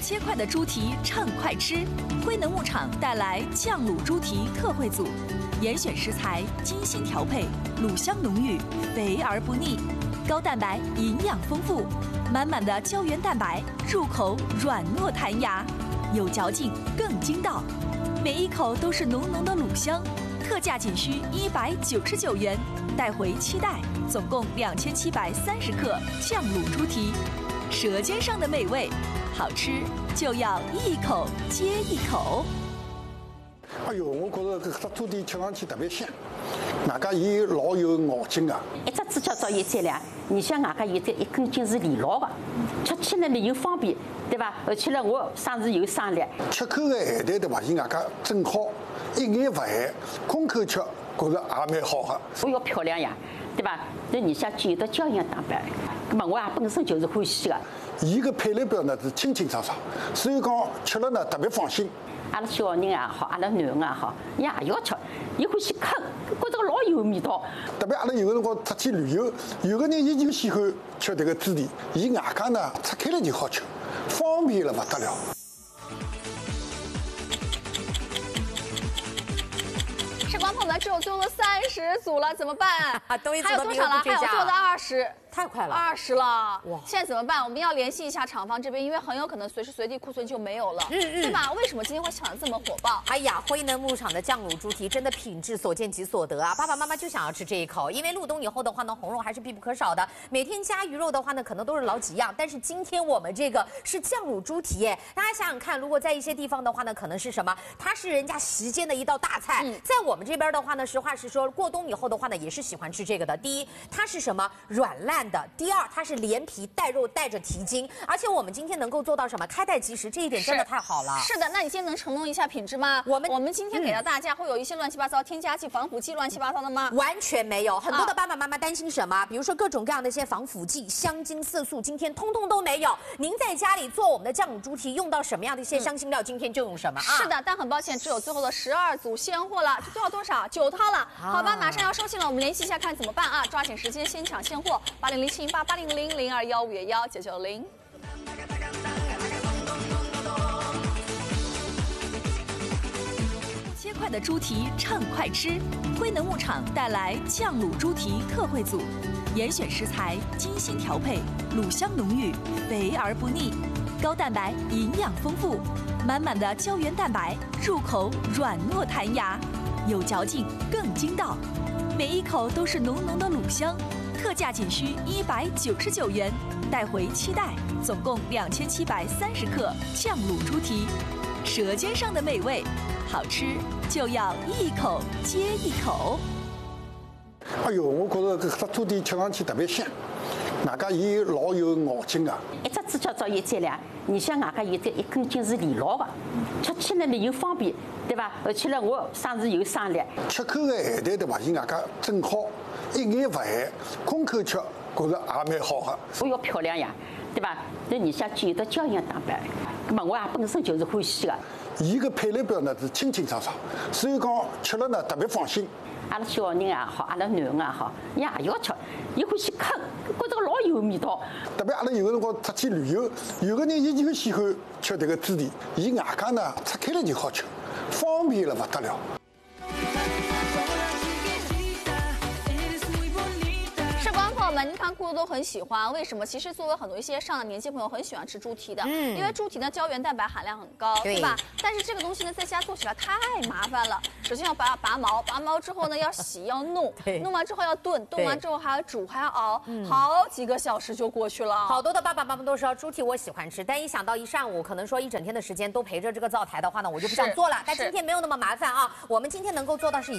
切块的猪蹄畅快吃，辉能牧场带来酱卤猪蹄特惠组，严选食材，精心调配，卤香浓郁，肥而不腻，高蛋白，营养丰富，满满的胶原蛋白，入口软糯弹牙，有嚼劲更筋道，每一口都是浓浓的卤香，特价仅需199元，带回期待，总共2730克酱卤猪蹄，舌尖上的美味。好吃就要一口接一口。 哎呦，我觉着这猪蹄吃上去特别香，外加伊老有咬劲啊。 一只猪脚照一质量，你像外加有这一根筋是连牢的，吃起来呢又方便，对吧？而且呢，我生是有生力。 吃口的咸淡对吧？伊外加正好，一眼勿咸，空口吃觉着也蛮好的。 我要漂亮呀，对吧？那你像具有的胶原蛋白，那么我也本身就是欢喜的。 伊个配料表呢是清清爽爽，所以讲吃了呢特别放心。 阿拉小人也好，阿拉囡恩也好，伊也要吃，伊欢喜啃，觉着老有味道。 特别阿拉有个辰光出去旅游，有个人伊就喜欢吃这个猪蹄，伊外加呢拆开来就好吃，方便了不得了。 时光朋友们，只有最后的30组了，怎么办？ 都一组还有多少了？还有最后的20。 太快了 ，20了！哇，现在怎么办？我们要联系一下厂方这边，因为很有可能随时随地库存就没有了，对吧？为什么今天会抢得这么火爆？ 哎呀，辉能牧场的酱卤猪蹄真的品质所见即所得啊！爸爸妈妈就想要吃这一口，因为入冬以后的话呢，红肉还是必不可少的。每天加鱼肉的话呢，可能都是老几样，但是今天我们这个是酱卤猪蹄耶，大家想想看，如果在一些地方的话呢，可能是什么？它是人家席间的一道大菜，在我们这边的话呢，实话实说，过冬以后的话呢，也是喜欢吃这个的。第一，它是什么？软烂的；第二，它是连皮带肉带着蹄筋，而且我们今天能够做到什么？开袋即食，这一点真的太好了。 是的，那你今天能承诺一下品质吗？我们今天给到大家会有一些乱七八糟添加剂、防腐剂乱七八糟的吗？ 完全没有，很多的爸爸妈妈担心什么？比如说各种各样的一些防腐剂、香精、色素，今天通通都没有。您在家里做我们的酱卤猪蹄用到什么样的一些香辛料，今天就用什么啊？ 是的，但很抱歉，只有最后的12组现货了，最后多少？9套了。好吧，马上要收信了，我们联系一下看怎么办啊？抓紧时间先抢现货，800708800215515990。 切块的猪蹄畅快吃，辉能牧场带来酱卤猪蹄特惠组，严选食材，精心调配，卤香浓郁，肥而不腻，高蛋白，营养丰富，满满的胶原蛋白，入口软糯弹牙，有嚼劲更筋道，每一口都是浓浓的卤香，特价仅需199元，带回期待，总共2730克酱卤猪蹄，舌尖上的美味。好吃就要一口接一口。 哎呦，我觉着这猪蹄吃上去特别香，外加伊老有咬劲啊。 一只猪脚照一质量，你像外加有这一根筋是连牢的，吃起来呢又方便，对吧？而且呢，我生是有生力。 吃口的咸淡对吧？伊外加正好，一眼勿咸，空口吃觉着也蛮好的。 我要漂亮呀，对吧？那你像具有的胶原蛋白，那么我也本身就是欢喜的。 伊个配料表呢是清清爽爽，所以讲吃了呢特别放心。 阿拉小人也好，阿拉囡恩也好，伊也要吃，伊欢喜啃，觉着老有味道。 特别阿拉有个辰光出去旅游，有个人伊就喜欢吃这个猪蹄，伊外加呢拆开来就好吃，方便了不得了。 您看酷都很喜欢，为什么？其实作为很多一些上了年纪朋友很喜欢吃猪蹄的，因为猪蹄呢胶原蛋白含量很高，对吧？但是这个东西呢在家做起来太麻烦了。首先要拔毛，拔毛之后呢要洗要弄，弄完之后要炖，炖完之后还要煮还要熬，好几个小时就过去了。 好多的爸爸妈妈都说猪蹄我喜欢吃，但一想到一上午可能说一整天的时间都陪着这个灶台的话呢，我就不想做了。但今天没有那么麻烦啊，我们今天能够做到是。